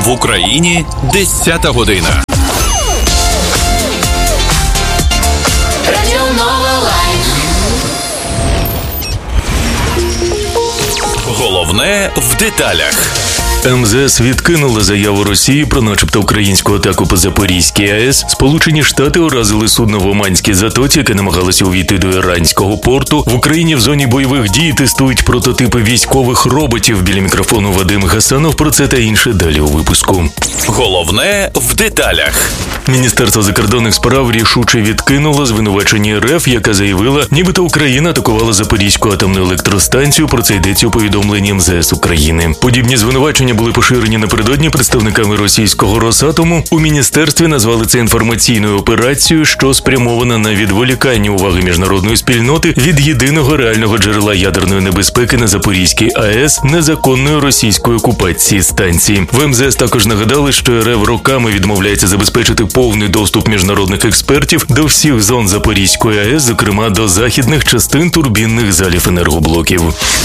В Україні 10 година. Радіо Нова Лайн. Головне в деталях. МЗС відкинула заяву Росії про начебто українську атаку по Запорізькій АЕС. Сполучені Штати уразили судно в Оманській затоці, яке намагалося увійти до іранського порту. В Україні в зоні бойових дій тестують прототипи військових роботів. Біля мікрофону Вадим Гасанов. Про це та інше далі у випуску. Головне в деталях. Міністерство закордонних справ рішуче відкинуло звинувачення РФ, яка заявила, нібито Україна атакувала Запорізьку атомну електростанцію. Про це йдеться у повідомленні МЗС України. Подібні звинувачення були поширені напередодні представниками російського Росатому. У міністерстві назвали це інформаційною операцією, що спрямована на відволікання уваги міжнародної спільноти від єдиного реального джерела ядерної небезпеки на Запорізькій АЕС – незаконної російської окупації станції. В МЗС також нагадали, що РФ роками відмовляється забезпечити повний доступ міжнародних експертів до всіх зон Запорізької АЕС, зокрема до західних частин турбінних залів енергоблоків.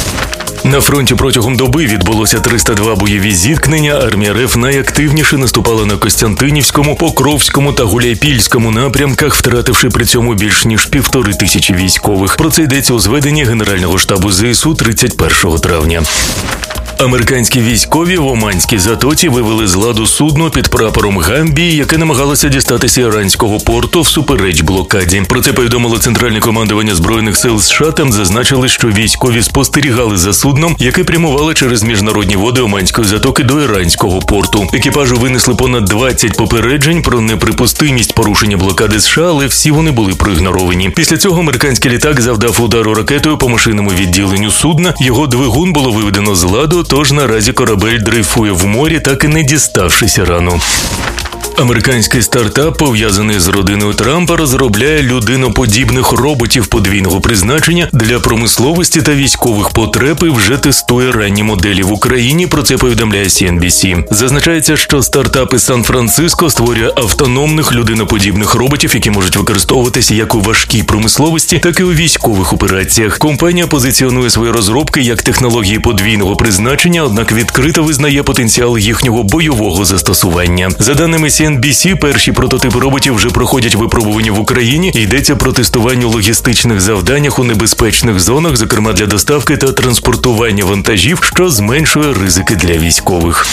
На фронті протягом доби відбулося 302 бойові зіткнення. Армія РФ найактивніше наступала на Костянтинівському, Покровському та Гуляйпільському напрямках, втративши при цьому більш ніж 1500 військових. Про це йдеться у зведенні Генерального штабу ЗСУ 31 травня. Американські військові в Оманській затоці вивели з ладу судно під прапором Гамбії, яке намагалося дістатися іранського порту всупереч блокаді. Про це повідомило Центральне командування Збройних сил США. Там зазначили, що військові спостерігали за судном, яке прямувало через міжнародні води Оманської затоки до іранського порту. Екіпажу винесли понад 20 попереджень про неприпустимість порушення блокади США, але всі вони були проігноровані. Після цього американський літак завдав удару ракетою по машинному відділенню судна. Його двигун було виведено з ладу, тож наразі корабель дрейфує в морі, так і не діставшись Ірану. Американський стартап, пов'язаний з родиною Трампа, розробляє людиноподібних роботів подвійного призначення для промисловості та військових потреб і вже тестує ранні моделі в Україні. Про це повідомляє CNBC. Зазначається, що стартап із Сан-Франциско створює автономних людиноподібних роботів, які можуть використовуватися як у важкій промисловості, так і у військових операціях. Компанія позиціонує свої розробки як технології подвійного призначення, однак відкрито визнає потенціал їхнього бойового застосування. За даними CNBC, перші прототипи роботів вже проходять випробування в Україні. Йдеться про тестування у логістичних завданнях у небезпечних зонах, зокрема для доставки та транспортування вантажів, що зменшує ризики для військових.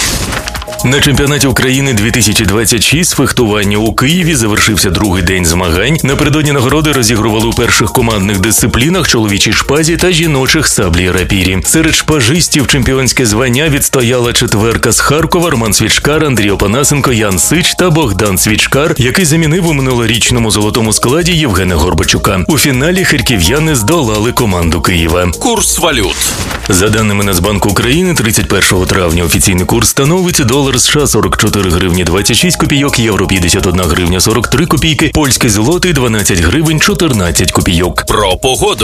На чемпіонаті України 2026 з фехтування у Києві завершився другий день змагань. Напередодні нагороди розігрували у перших командних дисциплінах чоловічій шпазі та жіночих саблі і рапірі. Серед шпажистів чемпіонське звання відстояла четверка з Харкова: Роман Свічкар, Андрій Опанасенко, Ян Сич та Богдан Свічкар, який замінив у минулорічному золотому складі Євгена Горбачука. У фіналі харків'яни здолали команду Києва. Курс валют. За даними Нацбанку України, 31 травня офіційний курс становить долар США 44 гривні 26 копійок, євро 51 гривня 43 копійки, польський злотий 12 гривень 14 копійок. Про погоду.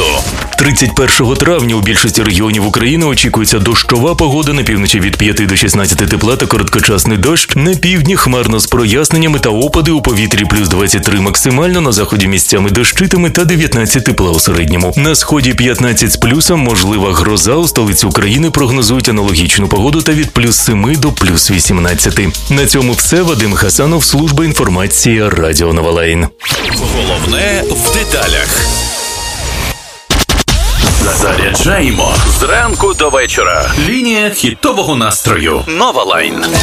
31 травня у більшості регіонів України очікується дощова погода, на півночі від 5 до 16 тепла та короткочасний дощ, на півдні хмарно з проясненнями та опади, у повітрі плюс 23 максимально, на заході місцями дощитиме та 19 тепла у середньому. На сході 15 з плюсом, можлива гроза, у столиці України прогнозують аналогічну погоду та від плюс 7 до плюс 18. На цьому все. Вадим Гасанов, служба інформації, Радіо Нова Лайн. Головне в деталях. Заряджаємо зранку до вечора. Лінія хітового настрою. Нова Лайн.